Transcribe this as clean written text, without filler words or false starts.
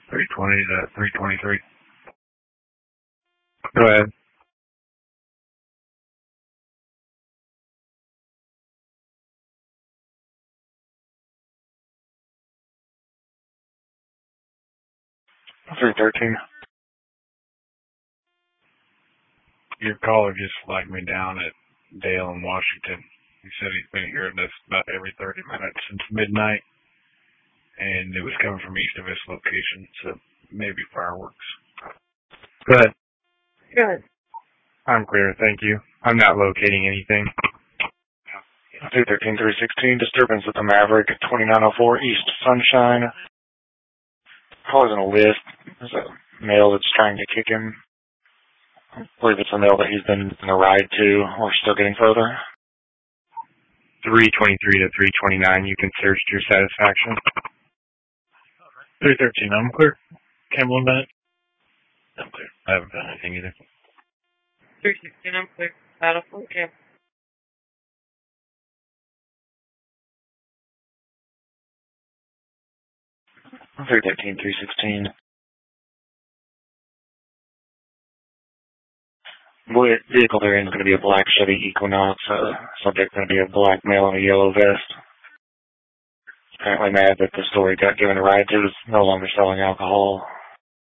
320 to 323. Go ahead. $313. Your caller just flagged me down at Dale in Washington. He said he's been hearing this about every 30 minutes since midnight, and it was coming from east of his location, so maybe fireworks. Go ahead. Good. I'm clear, thank you. I'm not locating anything. 213-316, disturbance at the Maverick, 2904 East Sunshine. Caller's in a lift. There's a male that's trying to kick him. I believe it's a male that he's been in a ride to. We're still getting further. 323 to 329, you can search to your satisfaction. 313, I'm clear. Campbell and Bennett? I'm clear. I haven't found anything either. 316, I'm clear. Battlefield Camp. 313-316. Vehicle variant is going to be a black Chevy Equinox. Subject going to be a black male in a yellow vest. Apparently mad that the store he got given a ride to is no longer selling alcohol.